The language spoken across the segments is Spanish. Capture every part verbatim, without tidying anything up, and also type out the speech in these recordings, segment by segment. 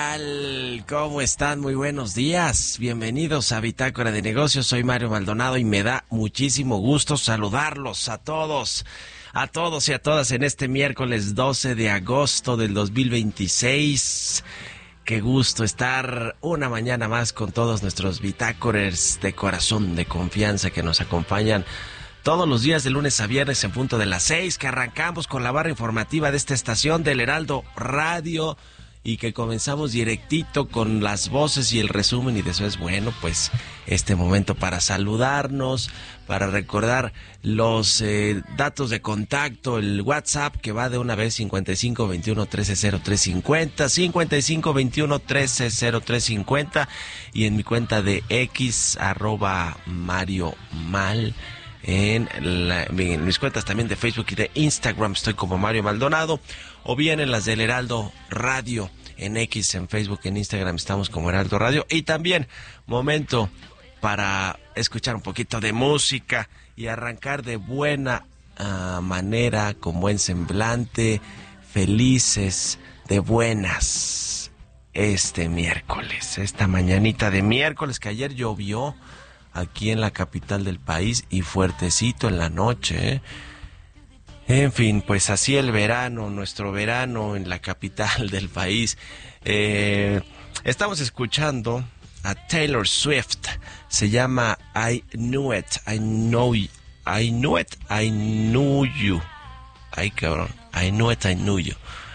tal? ¿Cómo están? Muy buenos días. Bienvenidos a Bitácora de Negocios. Soy Mario Maldonado y me da muchísimo gusto saludarlos a todos, a todos y a todas en este miércoles doce de agosto del dos mil veintiséis. Qué gusto estar una mañana más con todos nuestros bitácorers de corazón, de confianza que nos acompañan todos los días de lunes a viernes en punto de las seis, que arrancamos con la barra informativa de esta estación del Heraldo Radio y que comenzamos directito con las voces y el resumen, y después, bueno, pues este momento para saludarnos, para recordar los eh, datos de contacto, el WhatsApp que va de una vez cincuenta y cinco veintiuno trece cero tres cincuenta, cincuenta y cinco veintiuno trece cero tres cincuenta, y en mi cuenta de X, arroba Mario Mal. En, la, en mis cuentas también de Facebook y de Instagram estoy como Mario Maldonado, o bien en las del Heraldo Radio, en X, en Facebook, en Instagram estamos como Heraldo Radio. Y también momento para escuchar un poquito de música y arrancar de buena uh, manera, con buen semblante, felices, de buenas, este miércoles, esta mañanita de miércoles, que ayer llovió aquí en la capital del país y fuertecito en la noche, ¿eh? En fin, pues así el verano, nuestro verano en la capital del país. Eh, estamos escuchando a Taylor Swift. Se llama I Knew It, I Know You. I Knew It, I Knew You. Ay, cabrón. I Knew It, I Knew You.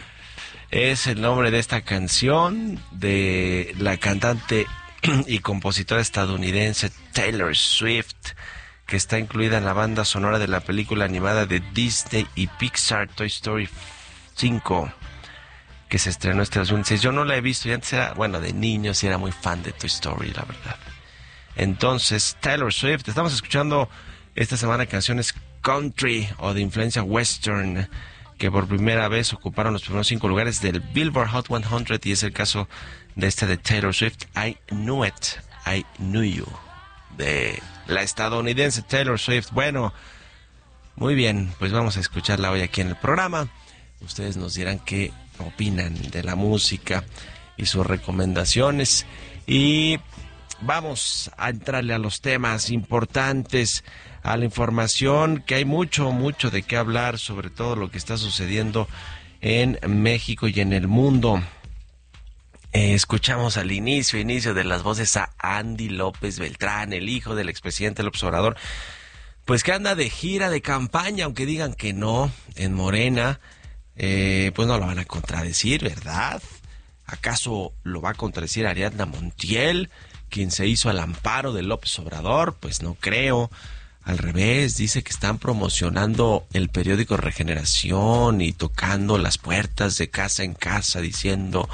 Es el nombre de esta canción de la cantante y compositora estadounidense Taylor Swift, que está incluida en la banda sonora de la película animada de Disney y Pixar Toy Story cinco, que se estrenó este dos mil seis. Yo no la he visto, y antes era, bueno, de niño sí era muy fan de Toy Story, la verdad. Entonces, Taylor Swift, estamos escuchando esta semana canciones country o de influencia western, que por primera vez ocuparon los primeros cinco lugares del Billboard Hot cien, y es el caso de este de Taylor Swift, I Knew It, I Knew You, de la estadounidense Taylor Swift. Bueno, muy bien, pues vamos a escucharla hoy aquí en el programa. Ustedes nos dirán qué opinan de la música y sus recomendaciones, y vamos a entrarle a los temas importantes, a la información, que hay mucho, mucho de qué hablar, sobre todo lo que está sucediendo en México y en el mundo. Eh, escuchamos al inicio, inicio de las voces a Andy López Beltrán, el hijo del expresidente López Obrador, pues que anda de gira de campaña, aunque digan que no, en Morena, eh, pues no lo van a contradecir, ¿verdad? ¿Acaso lo va a contradecir Ariadna Montiel, quien se hizo al amparo de López Obrador? Pues no creo. Al revés, dice que están promocionando el periódico Regeneración y tocando las puertas de casa en casa diciendo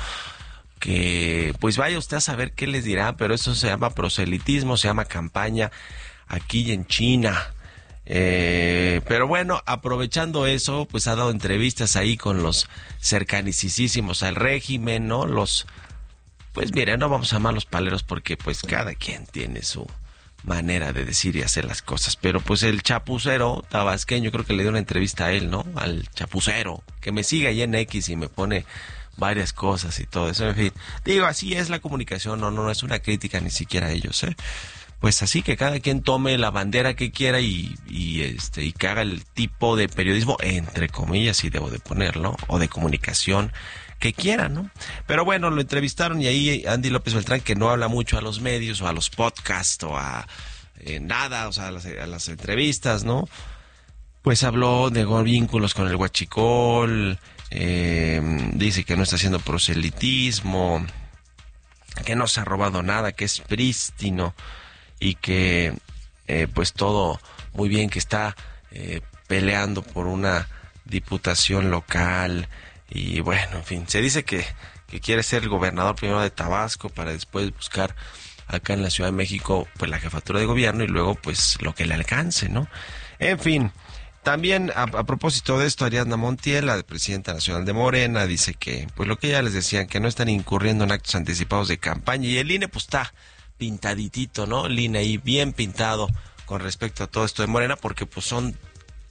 que pues vaya usted a saber qué les dirá, pero eso se llama proselitismo, se llama campaña aquí en China. Eh, pero bueno, aprovechando eso, pues ha dado entrevistas ahí con los cercanicísimos al régimen, ¿no? Los, pues mire, no vamos a llamar los paleros porque pues cada quien tiene su manera de decir y hacer las cosas, pero pues el chapucero tabasqueño, creo que le dio una entrevista a él, ¿no? Al chapucero, que me sigue ahí en X y me pone varias cosas y todo eso, en fin. Digo, así es la comunicación, no, no, no es una crítica ni siquiera a ellos, ¿eh? Pues así que cada quien tome la bandera que quiera y, y este, y que haga el tipo de periodismo, entre comillas, si debo de ponerlo, o de comunicación que quiera, ¿no? Pero bueno, lo entrevistaron y ahí Andy López Beltrán, que no habla mucho a los medios o a los podcasts o a eh, nada, o sea, a las, a las entrevistas, ¿no? Pues habló de vínculos con el huachicol, eh, dice que no está haciendo proselitismo, que no se ha robado nada, que es prístino y que eh, pues todo muy bien, que está eh, peleando por una diputación local. Y bueno, en fin, se dice que, que quiere ser el gobernador primero de Tabasco para después buscar acá en la Ciudad de México pues la jefatura de gobierno y luego pues lo que le alcance, ¿no? En fin, también a, a propósito de esto, Ariadna Montiel, la presidenta nacional de Morena, dice que pues lo que ya les decían, que no están incurriendo en actos anticipados de campaña, y el I N E pues está pintaditito, ¿no? El I N E ahí bien pintado con respecto a todo esto de Morena, porque pues son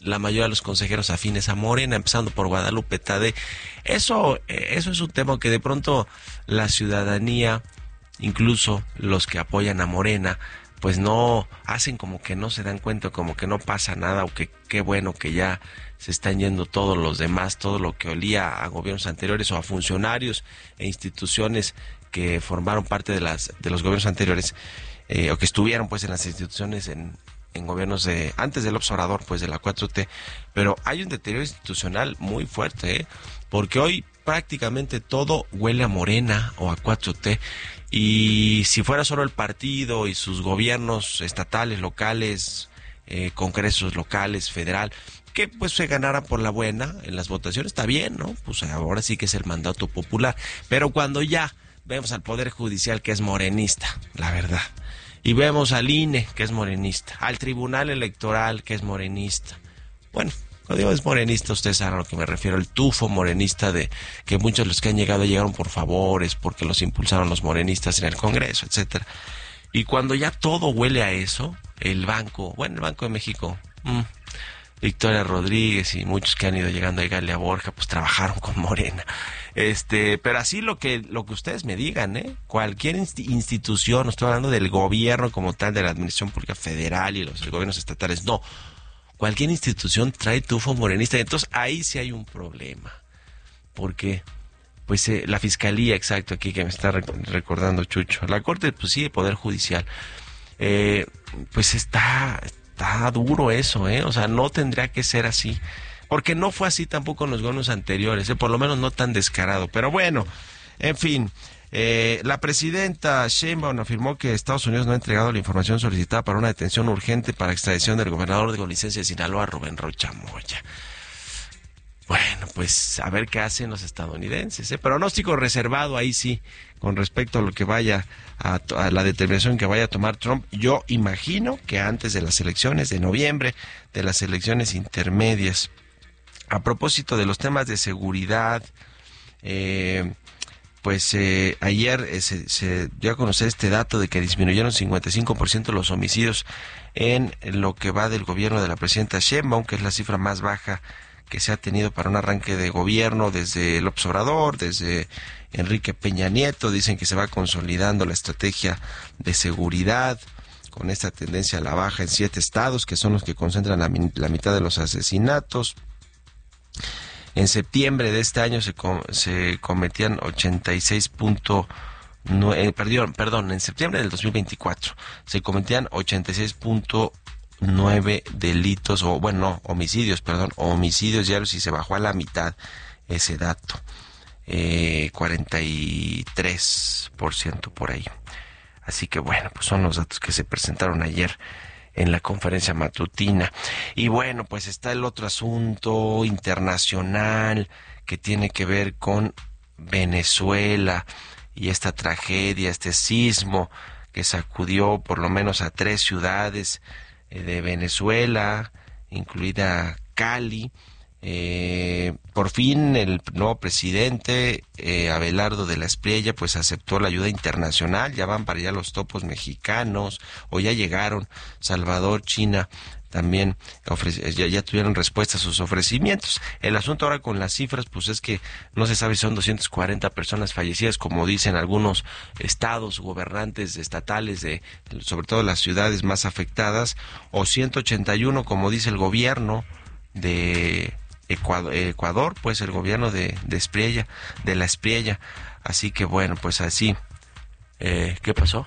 la mayoría de los consejeros afines a Morena, empezando por Guadalupe Tadei. Eso, eso es un tema que de pronto la ciudadanía, incluso los que apoyan a Morena, pues no hacen como que no se dan cuenta, como que no pasa nada, o que qué bueno que ya se están yendo todos los demás, todo lo que olía a gobiernos anteriores o a funcionarios e instituciones que formaron parte de las de los gobiernos anteriores, eh, o que estuvieron pues en las instituciones en, en gobiernos de antes del observador, pues de la cuatro T. Pero hay un deterioro institucional muy fuerte, ¿eh? Porque hoy prácticamente todo huele a Morena o a cuatro T. Y si fuera solo el partido y sus gobiernos estatales, locales, eh, congresos locales, federal, que pues se ganara por la buena en las votaciones, está bien, ¿no? Pues ahora sí que es el mandato popular. Pero cuando ya vemos al Poder Judicial, que es morenista, la verdad, y vemos al I N E, que es morenista, al Tribunal Electoral, que es morenista, bueno, cuando digo es morenista, ustedes saben a lo que me refiero, el tufo morenista de que muchos de los que han llegado llegaron por favores, porque los impulsaron los morenistas en el Congreso, etcétera. Y cuando ya todo huele a eso, el banco, bueno, el Banco de México, mmm, Victoria Rodríguez y muchos que han ido llegando a Galia Borja, pues trabajaron con Morena. Este, pero así lo que lo que ustedes me digan, ¿eh? Cualquier inst- institución, no estoy hablando del gobierno como tal, de la Administración Pública Federal y los gobiernos estatales, no. Cualquier institución trae tufo morenista, entonces ahí sí hay un problema. Porque, pues, eh, la Fiscalía, exacto, aquí que me está rec- recordando Chucho, la Corte, pues sí, el Poder Judicial, eh, pues está... Está duro eso, ¿eh? O sea, no tendría que ser así. Porque no fue así tampoco en los gobiernos anteriores, ¿eh? Por lo menos no tan descarado. Pero bueno, en fin, eh, la presidenta Sheinbaum afirmó que Estados Unidos no ha entregado la información solicitada para una detención urgente para extradición del gobernador de licencia de Sinaloa, Rubén Rocha Moya. Bueno, pues a ver qué hacen los estadounidenses, ¿eh? Pronóstico reservado ahí sí, con respecto a lo que vaya a, a la determinación que vaya a tomar Trump. Yo imagino que antes de las elecciones de noviembre, de las elecciones intermedias. A propósito de los temas de seguridad, eh, pues eh, ayer eh, se, se dio a conocer este dato de que disminuyeron cincuenta y cinco por ciento los homicidios en lo que va del gobierno de la presidenta Sheinbaum, que es la cifra más baja que se ha tenido para un arranque de gobierno desde López Obrador, desde Enrique Peña Nieto. Dicen que se va consolidando la estrategia de seguridad con esta tendencia a la baja en siete estados, que son los que concentran la, la mitad de los asesinatos. En septiembre de este año se, com se cometían ochenta y seis punto nueve, eh, perdón, perdón, en septiembre del dos mil veinticuatro se cometían ochenta y seis punto nueve delitos, o bueno, no, homicidios, perdón, homicidios diarios, y se bajó a la mitad ese dato, eh, cuarenta y tres por ciento por ahí. Así que bueno, pues son los datos que se presentaron ayer en la conferencia matutina. Y bueno, pues está el otro asunto internacional que tiene que ver con Venezuela y esta tragedia, este sismo que sacudió por lo menos a tres ciudades de Venezuela, incluida Cali. Eh, por fin el nuevo presidente eh, Abelardo de la Espriella pues aceptó la ayuda internacional. Ya van para allá los topos mexicanos, o ya llegaron. Salvador, China también ya, ya tuvieron respuesta a sus ofrecimientos. El asunto ahora con las cifras pues es que no se sabe si son doscientas cuarenta personas fallecidas, como dicen algunos estados, gobernantes estatales de sobre todo las ciudades más afectadas, o ciento ochenta y uno como dice el gobierno de Ecuador, Ecuador pues el gobierno de, de Espriella, de la Espriella. Así que bueno, pues así. Eh, ¿Qué pasó?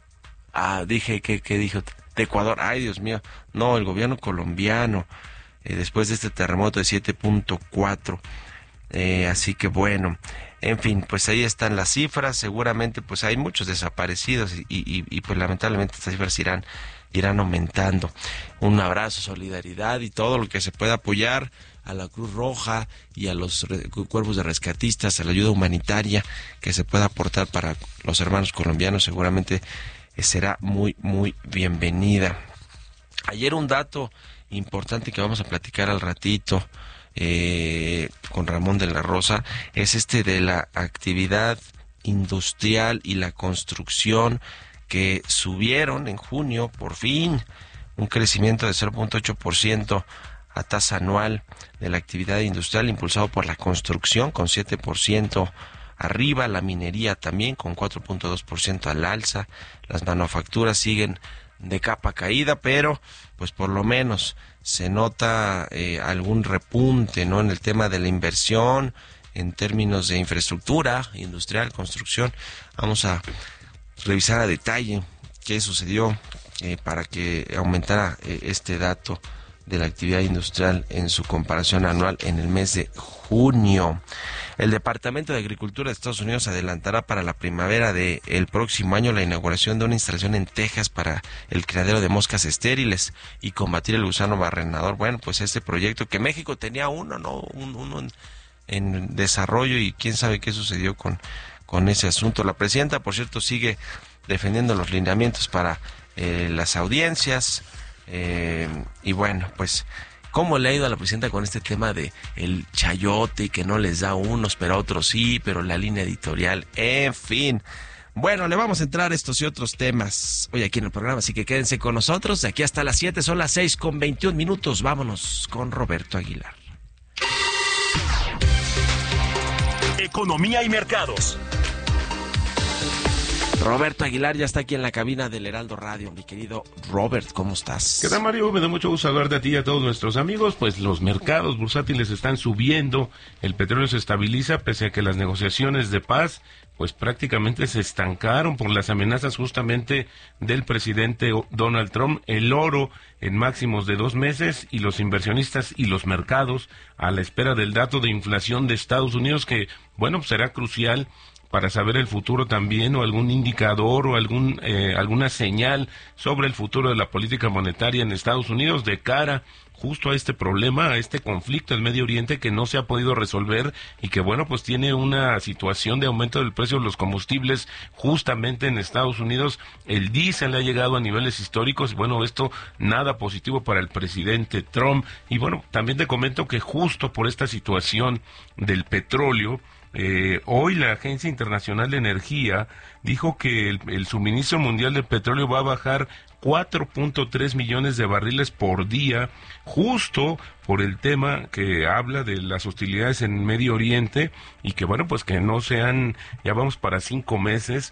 Ah, dije, ¿qué, qué dijo? De Ecuador, ay Dios mío, no, el gobierno colombiano, eh, después de este terremoto de siete punto cuatro, eh, así que bueno, en fin, pues ahí están las cifras. Seguramente pues hay muchos desaparecidos y, y, y pues lamentablemente estas cifras irán, irán aumentando. Un abrazo, solidaridad y todo lo que se pueda apoyar a la Cruz Roja y a los cuerpos de rescatistas, a la ayuda humanitaria que se pueda aportar para los hermanos colombianos, seguramente será muy, muy bienvenida. Ayer un dato importante que vamos a platicar al ratito eh, con Ramón de la Rosa es este de la actividad industrial y la construcción, que subieron en junio, por fin, un crecimiento de cero punto ocho por ciento a tasa anual de la actividad industrial impulsado por la construcción con siete por ciento arriba, la minería también con cuatro punto dos por ciento al alza, las manufacturas siguen de capa caída, pero pues por lo menos se nota eh, algún repunte, ¿no?, en el tema de la inversión, en términos de infraestructura industrial, construcción. Vamos a revisar a detalle qué sucedió eh, para que aumentara eh, este dato de la actividad industrial en su comparación anual en el mes de junio. El Departamento de Agricultura de Estados Unidos adelantará para la primavera del próximo año la inauguración de una instalación en Texas para el criadero de moscas estériles y combatir el gusano barrenador. Bueno, pues este proyecto que México tenía uno, ¿no? Un, uno en, en desarrollo, y quién sabe qué sucedió con, con ese asunto. La presidenta, por cierto, sigue defendiendo los lineamientos para eh, las audiencias. Eh, y bueno, pues, ¿cómo le ha ido a la presidenta con este tema de el chayote y que no les da a unos, pero a otros sí, pero la línea editorial, en fin? Bueno, le vamos a entrar a estos y otros temas hoy aquí en el programa, así que quédense con nosotros. De aquí hasta las siete, son las seis con veintiún minutos. Vámonos con Roberto Aguilar. Economía y mercados. Roberto Aguilar ya está aquí en la cabina del Heraldo Radio. Mi querido Robert, ¿cómo estás? ¿Qué tal, Mario? Me da mucho gusto saludarte a ti y a todos nuestros amigos. Pues los mercados bursátiles están subiendo, el petróleo se estabiliza pese a que las negociaciones de paz pues prácticamente se estancaron por las amenazas justamente del presidente Donald Trump. El oro en máximos de dos meses y los inversionistas y los mercados a la espera del dato de inflación de Estados Unidos, que bueno, será crucial para saber el futuro también, o algún indicador o algún eh, alguna señal sobre el futuro de la política monetaria en Estados Unidos de cara justo a este problema, a este conflicto en Medio Oriente que no se ha podido resolver y que bueno, pues tiene una situación de aumento del precio de los combustibles justamente en Estados Unidos. El diésel ha llegado a niveles históricos, bueno, esto nada positivo para el presidente Trump. Y bueno, también te comento que justo por esta situación del petróleo, Eh, hoy la Agencia Internacional de Energía dijo que el, el suministro mundial de petróleo va a bajar cuatro punto tres millones de barriles por día, justo por el tema que habla de las hostilidades en Medio Oriente y que bueno, pues que no sean, ya vamos para cinco meses.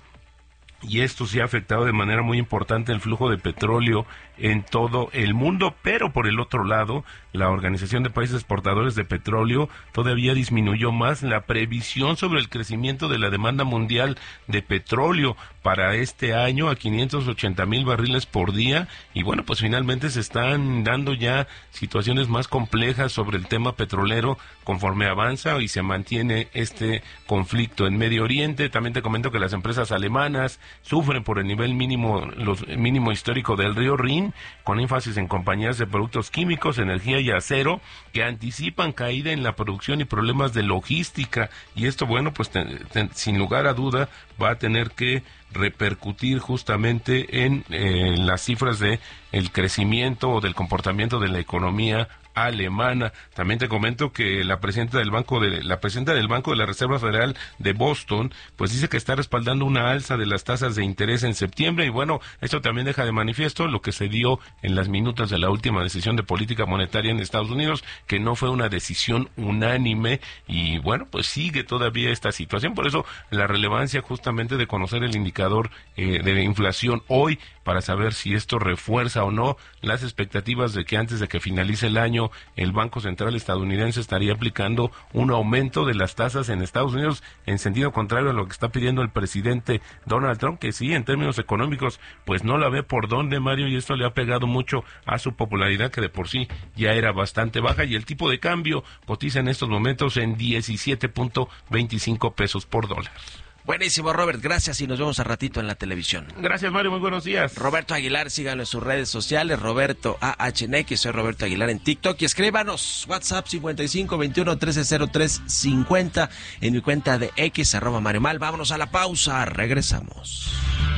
Y esto sí ha afectado de manera muy importante el flujo de petróleo en todo el mundo, pero por el otro lado, la Organización de Países Exportadores de Petróleo todavía disminuyó más la previsión sobre el crecimiento de la demanda mundial de petróleo para este año a quinientos ochenta mil barriles por día. Y bueno, pues finalmente se están dando ya situaciones más complejas sobre el tema petrolero conforme avanza y se mantiene este conflicto en Medio Oriente. También te comento que las empresas alemanas sufren por el nivel mínimo, los mínimo histórico del río Rin, con énfasis en compañías de productos químicos, energía y acero, que anticipan caída en la producción y problemas de logística. Y esto, bueno, pues te, te, sin lugar a duda va a tener que repercutir justamente en eh, las cifras de el crecimiento o del comportamiento de la economía alemana. También te comento que la presidenta del banco de la presidenta del Banco de la Reserva Federal de Boston pues dice que está respaldando una alza de las tasas de interés en septiembre. Y bueno, esto también deja de manifiesto lo que se dio en las minutas de la última decisión de política monetaria en Estados Unidos, que no fue una decisión unánime. Y bueno, pues sigue todavía esta situación. Por eso la relevancia justamente de conocer el indicador eh, de inflación hoy, para saber si esto refuerza o no las expectativas de que antes de que finalice el año el Banco Central estadounidense estaría aplicando un aumento de las tasas en Estados Unidos en sentido contrario a lo que está pidiendo el presidente Donald Trump, que sí, en términos económicos, pues no la ve por dónde, Mario, y esto le ha pegado mucho a su popularidad, que de por sí ya era bastante baja, y el tipo de cambio cotiza en estos momentos en diecisiete punto veinticinco pesos por dólar. Buenísimo, Robert, gracias y nos vemos a ratito en la televisión. Gracias, Mario, muy buenos días. Roberto Aguilar, síganlo en sus redes sociales, Roberto A H N X, soy Roberto Aguilar en TikTok, y escríbanos, WhatsApp cincuenta y cinco veintiuno trece cero tres cincuenta, en mi cuenta de X, arroba Mario Mal. Vámonos a la pausa, regresamos.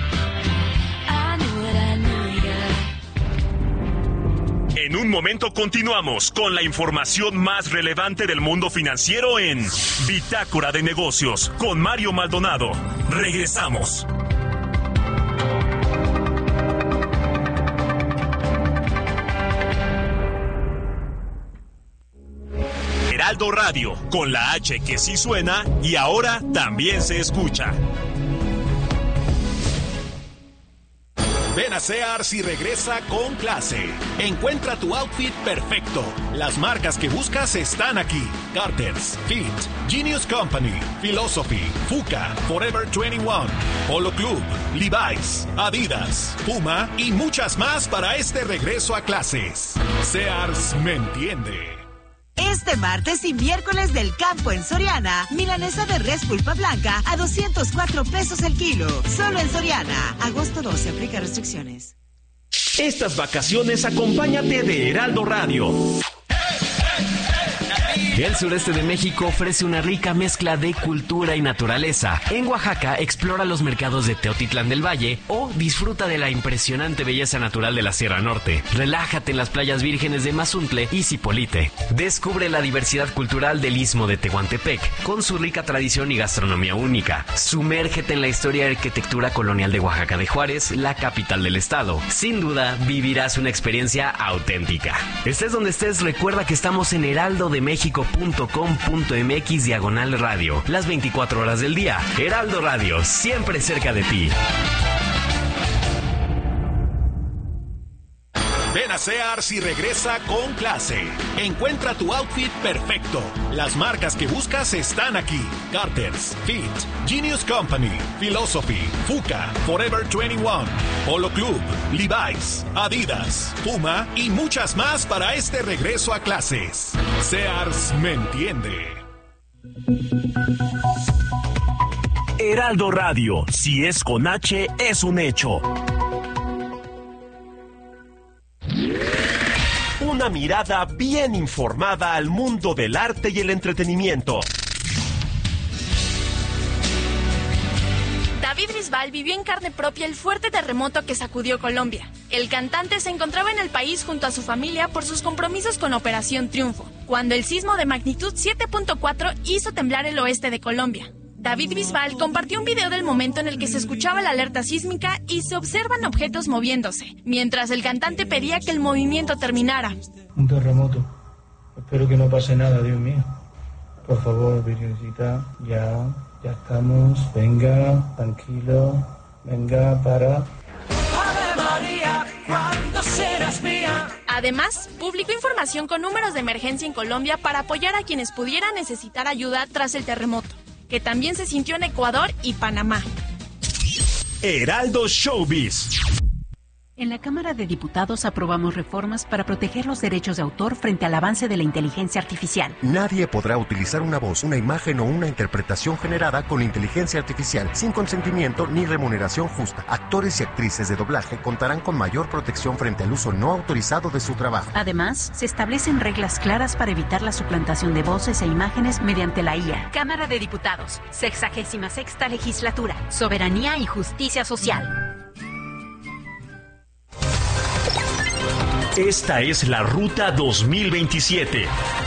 En un momento continuamos con la información más relevante del mundo financiero en Bitácora de Negocios con Mario Maldonado. Regresamos. Heraldo Radio, con la H que sí suena y ahora también se escucha. Ven a Sears y regresa con clase. Encuentra tu outfit perfecto. Las marcas que buscas están aquí. Carter's, Fit, Genius Company, Philosophy, Fuka, Forever veintiuno, Polo Club, Levi's, Adidas, Puma y muchas más para este regreso a clases. Sears me entiende. Este martes y miércoles del campo en Soriana, milanesa de res pulpa blanca a doscientos cuatro pesos el kilo. Solo en Soriana. Agosto doce, aplica restricciones. Estas vacaciones acompáñate de Heraldo Radio. El sureste de México ofrece una rica mezcla de cultura y naturaleza. En Oaxaca, explora los mercados de Teotitlán del Valle o disfruta de la impresionante belleza natural de la Sierra Norte. Relájate en las playas vírgenes de Mazuntle y Zipolite. Descubre la diversidad cultural del Istmo de Tehuantepec, con su rica tradición y gastronomía única. Sumérgete en la historia y arquitectura colonial de Oaxaca de Juárez, la capital del estado. Sin duda, vivirás una experiencia auténtica. Estés donde estés, recuerda que estamos en heraldo de méxico punto com punto mx diagonal radio, las veinticuatro horas del día. Heraldo Radio, siempre cerca de ti. Ven a Sears y regresa con clase. Encuentra tu outfit perfecto. Las marcas que buscas están aquí. Carter's, Fit, Genius Company, Philosophy, Fuka, Forever veintiuno, Polo Club, Levi's, Adidas, Puma y muchas más para este regreso a clases. Sears me entiende. Heraldo Radio, si es con H, es un hecho. Una mirada bien informada al mundo del arte y el entretenimiento. David Bisbal vivió en carne propia el fuerte terremoto que sacudió Colombia. El cantante se encontraba en el país junto a su familia por sus compromisos con Operación Triunfo, cuando el sismo de magnitud siete punto cuatro hizo temblar el oeste de Colombia. David Bisbal compartió un video del momento en el que se escuchaba la alerta sísmica y se observan objetos moviéndose, mientras el cantante pedía que el movimiento terminara. Un terremoto. Espero que no pase nada, Dios mío. Por favor, Virgencita, ya, ya estamos. Venga, tranquilo. Venga, para. Ave María, ¿cuándo serás mía? Además, publicó información con números de emergencia en Colombia para apoyar a quienes pudieran necesitar ayuda tras el terremoto, que también se sintió en Ecuador y Panamá. Heraldo Showbiz. En la Cámara de Diputados aprobamos reformas para proteger los derechos de autor frente al avance de la inteligencia artificial. Nadie podrá utilizar una voz, una imagen o una interpretación generada con inteligencia artificial sin consentimiento ni remuneración justa. Actores y actrices de doblaje contarán con mayor protección frente al uso no autorizado de su trabajo. Además, se establecen reglas claras para evitar la suplantación de voces e imágenes mediante la I A. Cámara de Diputados, sexagésima sexta legislatura, soberanía y justicia social. Esta es la Ruta dos mil veintisiete.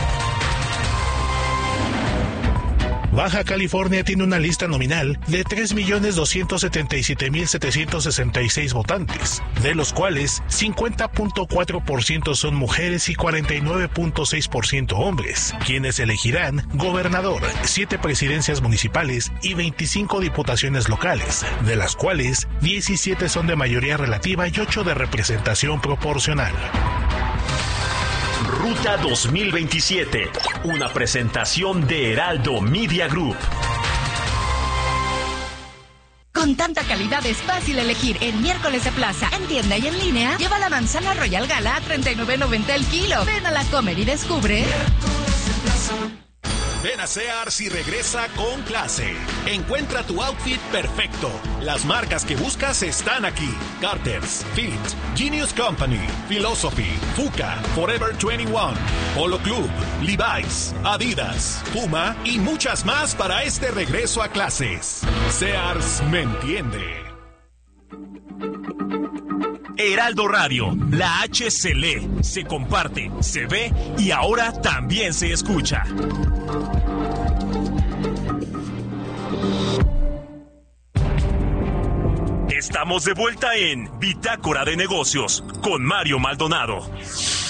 Baja California tiene una lista nominal de tres millones doscientos setenta y siete mil setecientos sesenta y seis votantes, de los cuales cincuenta punto cuatro por ciento son mujeres y cuarenta y nueve punto seis por ciento hombres, quienes elegirán gobernador, siete presidencias municipales y veinticinco diputaciones locales, de las cuales diecisiete son de mayoría relativa y ocho de representación proporcional. Ruta dos mil veintisiete, una presentación de Heraldo Media Group. Con tanta calidad es fácil elegir en miércoles de plaza, en tienda y en línea. Lleva la manzana Royal Gala a treinta y nueve noventa el kilo. Ven a la Comer y descubre. Ven a Sears y regresa con clase. Encuentra tu outfit perfecto. Las marcas que buscas están aquí. Carter's, Fit, Genius Company, Philosophy, Fuka, Forever veintiuno, Polo Club, Levi's, Adidas, Puma y muchas más para este regreso a clases. Sears me entiende. Heraldo Radio, la H se lee, se comparte, se ve y ahora también se escucha. Estamos de vuelta en Bitácora de Negocios con Mario Maldonado.